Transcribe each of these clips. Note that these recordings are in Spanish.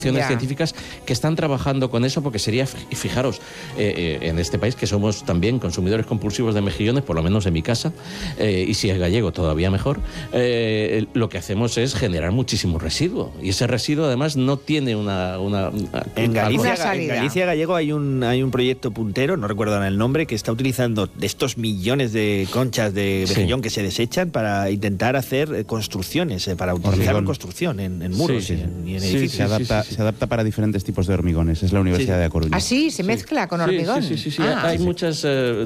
científicas que están trabajando con eso, porque sería, fijaros, en este país que somos también consumidores compulsivos de mejillones, por lo menos en mi casa, y si es gallego todavía mejor, lo que hacemos es generar muchísimo residuo, y ese residuo además no tiene En Galicia gallego hay un proyecto puntero, no recuerdo ahora el nombre, que está utilizando de estos millones de conchas de mejillón que se desechan para intentar hacer construcciones, para utilizar en construcción, en muros y en edificios. Se adapta para diferentes tipos de hormigones. Es la Universidad de A Coruña. ¿Ah, sí? ¿Se mezcla con hormigón? Sí. Hay muchos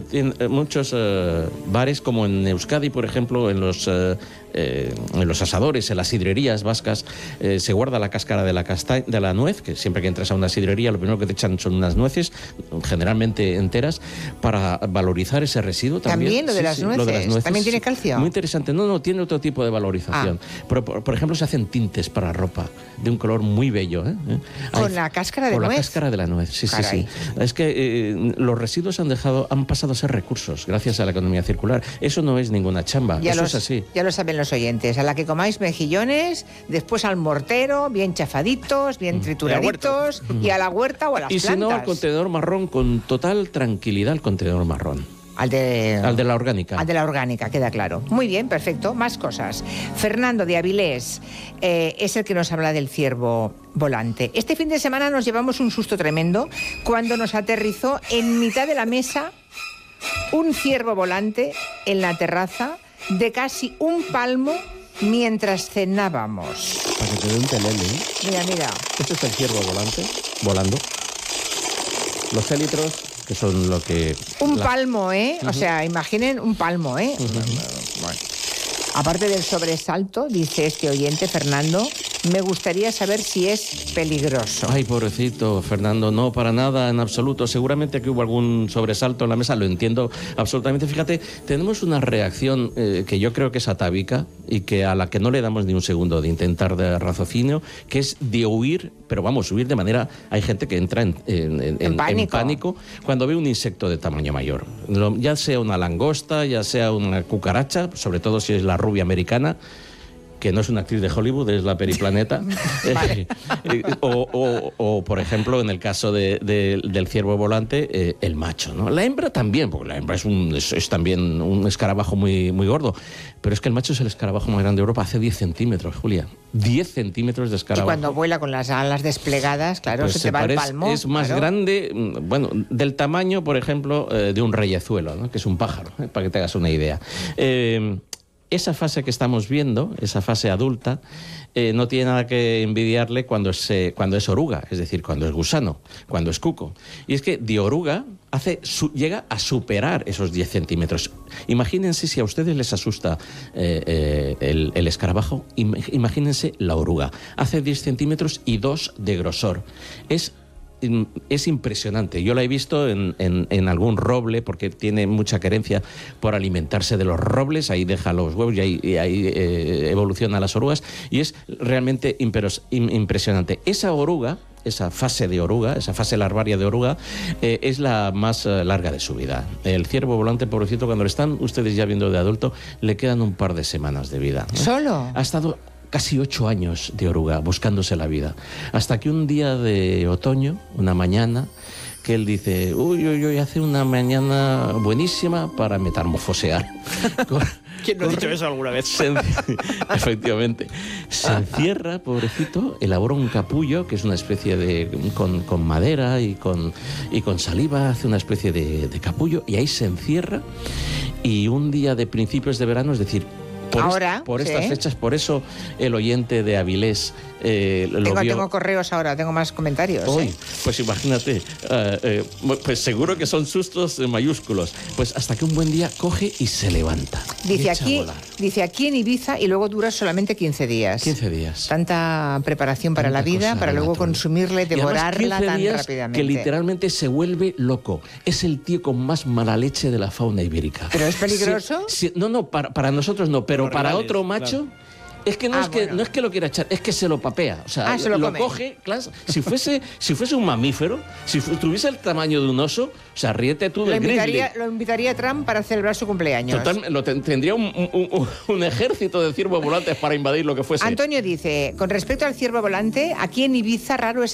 bares, como en Euskadi, por ejemplo, en los asadores, en las sidrerías vascas, se guarda la cáscara de la nuez, que siempre que entras a una sidrería lo primero que te echan son unas nueces, generalmente enteras, para valorizar ese residuo también. ¿También lo de las nueces? ¿También tiene calcio? Muy interesante. No, tiene otro tipo de valorización. Por ejemplo, se hacen tintes para ropa de un color muy bello. ¿Con la cáscara de nuez? Con la cáscara de la nuez, sí. Es que los residuos han pasado a ser recursos gracias a la economía circular. Eso no es ninguna chamba, eso es así. Ya lo saben los oyentes. A la que comáis mejillones, después al mortero, bien chafaditos, bien trituraditos, y a la huerta o a las plantas. Y si no, al contenedor marrón, con total tranquilidad, al contenedor marrón. Al de la orgánica. Al de la orgánica, queda claro. Muy bien, perfecto. Más cosas. Fernando de Avilés es el que nos habla del ciervo volante. Este fin de semana nos llevamos un susto tremendo cuando nos aterrizó en mitad de la mesa un ciervo volante en la terraza de casi un palmo mientras cenábamos. Para que te dé un telele, ¿eh? Mira. Este es el ciervo volante, volando. Los élitros, que son lo que... palmo, ¿eh? O sea, imaginen un palmo, ¿eh? Bueno. Aparte del sobresalto, dice este oyente, Fernando, me gustaría saber si es peligroso. Ay, pobrecito, Fernando, no, para nada, en absoluto. Seguramente que hubo algún sobresalto en la mesa, lo entiendo absolutamente. Fíjate, tenemos una reacción que yo creo que es atávica y que a la que no le damos ni un segundo de intentar de raciocinio, que es de huir, pero vamos, huir de manera... Hay gente que entra en pánico cuando ve un insecto de tamaño mayor. Ya sea una langosta, ya sea una cucaracha, sobre todo si es la rubia americana, que no es una actriz de Hollywood, es la Periplaneta. o, por ejemplo, en el caso del ciervo volante, el macho, ¿no? La hembra también, porque la hembra es también un escarabajo muy, muy gordo. Pero es que el macho es el escarabajo más grande de Europa, hace 10 centímetros, Julia. 10 centímetros de escarabajo. Y cuando vuela con las alas desplegadas, claro, pues se te va el palmo. Es más grande, bueno, del tamaño, por ejemplo, de un reyezuelo, ¿no? Que es un pájaro, para que te hagas una idea. Esa fase que estamos viendo, esa fase adulta, no tiene nada que envidiarle cuando es oruga, es decir, cuando es gusano, cuando es cuco. Y es que de oruga llega a superar esos 10 centímetros. Imagínense si a ustedes les asusta el escarabajo, imagínense la oruga. Hace 10 centímetros y 2 de grosor. Es impresionante. Yo la he visto en algún roble, porque tiene mucha querencia por alimentarse de los robles. Ahí deja los huevos y ahí evoluciona las orugas. Y es realmente impresionante. Esa oruga, esa fase de oruga, esa fase larvaria de oruga, es la más larga de su vida. El ciervo volante, pobrecito, cuando lo están ustedes ya viendo de adulto, le quedan un par de semanas de vida. ¿Solo? Ha estado casi 8 años de oruga buscándose la vida, hasta que un día de otoño, una mañana, que él dice, uy, hace una mañana buenísima para metamorfosear. ¿Quién no ha dicho eso alguna vez? Efectivamente. Se encierra, pobrecito, elabora un capullo, que es una especie de... con madera y con saliva, hace una especie de capullo, y ahí se encierra, y un día de principios de verano, es decir, por estas fechas, por eso el oyente de Avilés lo vio. Tengo correos ahora, tengo más comentarios. Pues imagínate, pues seguro que son sustos mayúsculos. Pues hasta que un buen día coge y se levanta. Dice aquí en Ibiza, y luego dura solamente 15 días. 15 días. Tanta preparación para la vida, para luego consumirle, devorarla tan rápidamente. Que literalmente se vuelve loco. Es el tío con más mala leche de la fauna ibérica. ¿Pero es peligroso? No, para nosotros no, pero para otro macho... Claro. Es que no es que lo quiera echar, es que se lo papea. O sea, lo coge, claro, si fuese un mamífero, si tuviese el tamaño de un oso, o sea, ríete tú del grizzly. Lo invitaría a Trump para celebrar su cumpleaños. Tendría un ejército de ciervos volantes para invadir lo que fuese. Antonio dice, con respecto al ciervo volante, aquí en Ibiza raro es